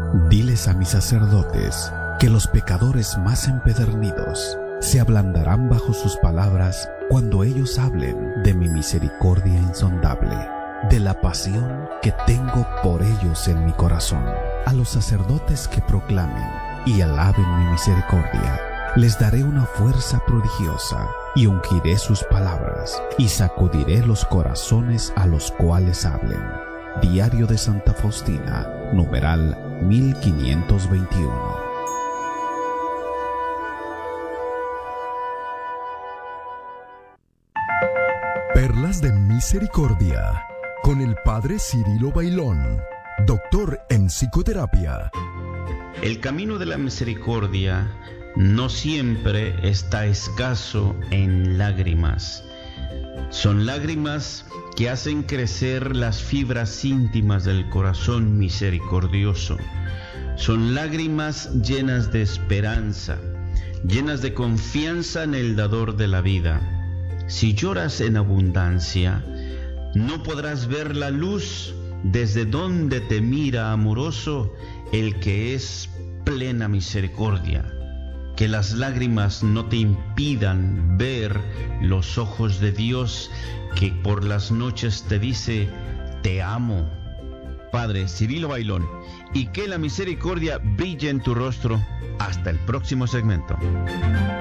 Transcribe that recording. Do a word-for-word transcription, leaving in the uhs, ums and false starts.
Diles a mis sacerdotes que los pecadores más empedernidos se ablandarán bajo sus palabras cuando ellos hablen de mi misericordia insondable, de la pasión que tengo por ellos en mi corazón. A los sacerdotes que proclamen y alaben mi misericordia, les daré una fuerza prodigiosa y ungiré sus palabras y sacudiré los corazones a los cuales hablen. Diario de Santa Faustina, numeral mil quinientos veintiuno. Perlas de Misericordia, con el Padre Cirilo Bailón, doctor en psicoterapia. El camino de la misericordia no siempre está escaso en lágrimas. Son lágrimas que hacen crecer las fibras íntimas del corazón misericordioso. Son lágrimas llenas de esperanza, llenas de confianza en el dador de la vida. Si lloras en abundancia, no podrás ver la luz desde donde te mira amoroso el que es plena misericordia. Que las lágrimas no te impidan ver los ojos de Dios que por las noches te dice, te amo. Padre Cirilo Bailón, y que la misericordia brille en tu rostro. Hasta el próximo segmento.